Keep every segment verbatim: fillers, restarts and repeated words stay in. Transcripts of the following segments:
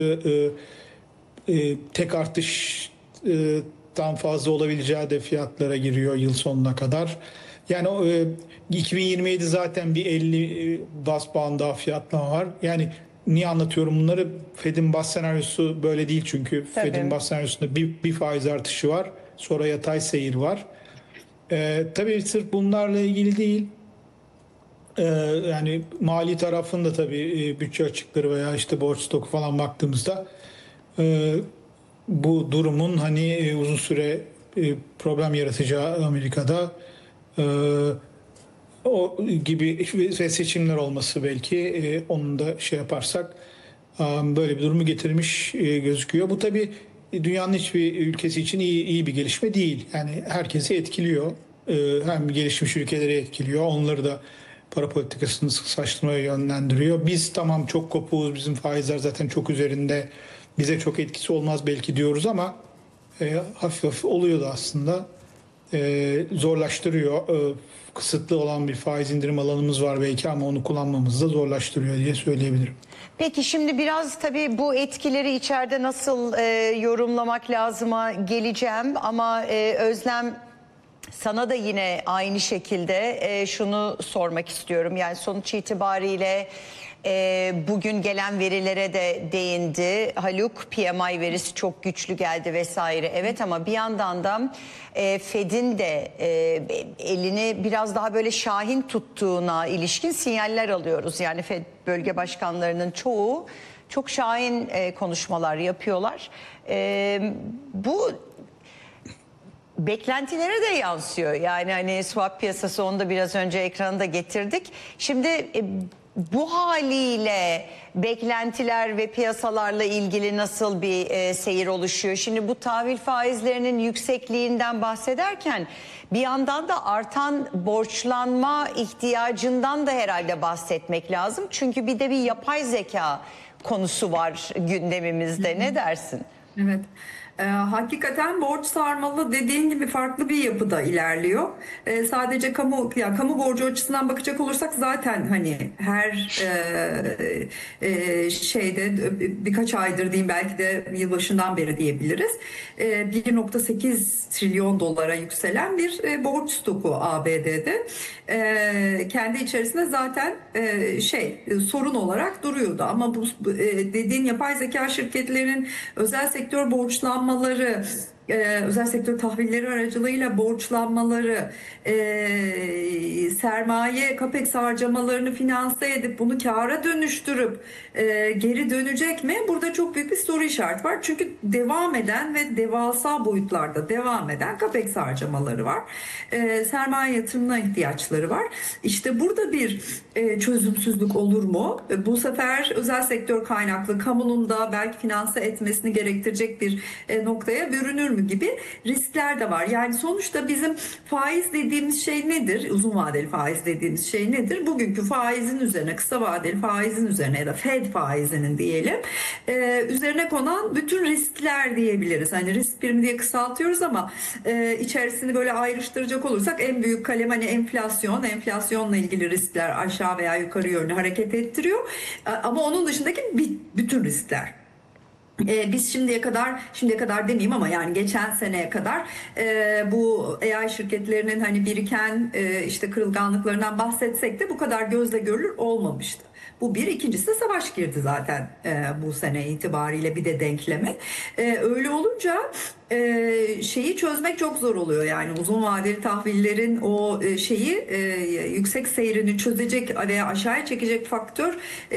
e, e, tek artıştan fazla olabileceği de fiyatlara giriyor yıl sonuna kadar. Yani o, e, iki bin yirmi yedi zaten bir elli bas puan daha fiyatlama var. Yani niye anlatıyorum bunları? Fed'in bas senaryosu böyle değil çünkü Fed'in Tabii. bas senaryosunda bir, bir faiz artışı var. Sonra yatay seyir var. E, tabii sırf bunlarla ilgili değil. E, yani mali tarafında tabii e, bütçe açıkları veya işte borç stoku falan baktığımızda e, bu durumun hani e, uzun süre e, problem yaratacağı Amerika'da e, o gibi ve seçimler olması belki e, onun da şey yaparsak e, böyle bir durumu getirmiş e, gözüküyor. Bu tabii dünyanın hiçbir ülkesi için iyi, iyi bir gelişme değil. Yani herkesi etkiliyor. E, hem gelişmiş ülkeleri etkiliyor. Onları da para politikasını sıkılaştırmaya yönlendiriyor. Biz tamam çok kopuğuz, bizim faizler zaten çok üzerinde, bize çok etkisi olmaz belki diyoruz ama e, hafif hafif oluyor da aslında. E, zorlaştırıyor. E, kısıtlı olan bir faiz indirim alanımız var belki ama onu kullanmamızı da zorlaştırıyor diye söyleyebilirim. Peki şimdi biraz tabii bu etkileri içeride nasıl e, yorumlamak lazıma geleceğim ama e, Özlem, sana da yine aynı şekilde e, şunu sormak istiyorum. Yani sonuç itibariyle e, bugün gelen verilere de değindi. Haluk, P M I verisi çok güçlü geldi vesaire. Evet, ama bir yandan da e, Fed'in de e, elini biraz daha böyle şahin tuttuğuna ilişkin sinyaller alıyoruz. Yani Fed bölge başkanlarının çoğu çok şahin e, konuşmalar yapıyorlar. E, bu beklentilere de yansıyor. Yani hani swap piyasası, onu da biraz önce ekrana da getirdik. Şimdi e, bu haliyle beklentiler ve piyasalarla ilgili nasıl bir e, seyir oluşuyor? Şimdi bu tahvil faizlerinin yüksekliğinden bahsederken bir yandan da artan borçlanma ihtiyacından da herhalde bahsetmek lazım. Çünkü bir de bir yapay zeka konusu var gündemimizde. Ne dersin? Evet. Ee, hakikaten borç sarmalı dediğin gibi farklı bir yapıda ilerliyor. Ee, sadece kamu ya kamu borcu açısından bakacak olursak zaten hani her e, e, şeyde birkaç aydır diyeyim, belki de yılbaşından beri diyebiliriz. E, bir nokta sekiz trilyon dolara yükselen bir e, borç stoku A B D'de. E, kendi içerisinde zaten e, şey e, sorun olarak duruyordu. Ama bu e, dediğin yapay zeka şirketlerinin özel sektör borçlanmaları, e, özel sektör tahvilleri aracılığıyla borçlanmaları, e, sermaye capex harcamalarını finanse edip bunu kâra dönüştürüp e, geri dönecek mi? Burada çok büyük bir soru işareti var. Çünkü devam eden ve devasa boyutlarda devam eden capex harcamaları var. E, sermaye yatırımına ihtiyaçları var. İşte burada bir e, çözümsüzlük olur mu? E, bu sefer özel sektör kaynaklı, kamunun da belki finanse etmesini gerektirecek bir e, noktaya bürünür mü gibi riskler de var. Yani sonuçta bizim faiz dediğimiz şey nedir? Uzun vadeli faiz dediğimiz şey nedir? Bugünkü faizin üzerine, kısa vadeli faizin üzerine ya da Fed faizinin diyelim, e, üzerine konan bütün riskler diyebiliriz. Hani risk primi diye kısaltıyoruz ama e, içerisini böyle ayrıştıracak olursak en büyük kalem hani enflasyon, enflasyonla ilgili riskler aşağı veya yukarı yönlü hareket ettiriyor. E, ama onun dışındaki bütün riskler. Ee, biz şimdiye kadar, şimdiye kadar demeyeyim ama yani geçen seneye kadar e, bu A I şirketlerinin hani biriken e, işte kırılganlıklarından bahsetsek de bu kadar gözle görülür olmamıştı. Bu bir. İkincisi de savaş girdi zaten e, bu sene itibariyle bir de denkleme. E, öyle olunca e, şeyi çözmek çok zor oluyor. Yani uzun vadeli tahvillerin o e, şeyi e, yüksek seyrini çözecek veya aşağıya çekecek faktör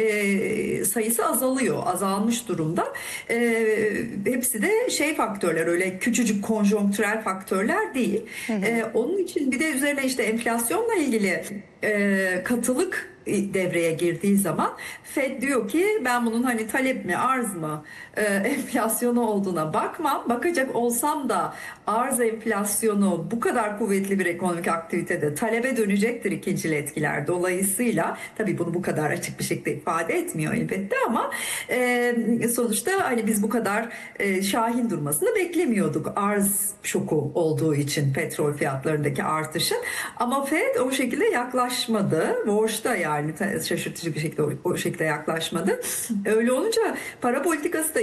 e, sayısı azalıyor. Azalmış durumda. E, hepsi de şey faktörler, öyle küçücük konjonktürel faktörler değil. Hı hı. E, onun için bir de üzerine işte enflasyonla ilgili e, katılık devreye girdiği zaman Fed diyor ki ben bunun hani talep mi arz mı e, enflasyonu olduğuna bakmam. Bakacak olsam da arz enflasyonu bu kadar kuvvetli bir ekonomik aktivitede talebe dönecektir ikincil etkiler. Dolayısıyla tabii bunu bu kadar açık bir şekilde ifade etmiyor elbette ama e, sonuçta hani biz bu kadar e, şahin durmasını beklemiyorduk arz şoku olduğu için petrol fiyatlarındaki artışın. Ama Fed o şekilde yaklaşmadı. Boşta yani. yani şaşırtıcı bir şekilde o, o şekilde yaklaşmadı. Öyle olunca para politikası da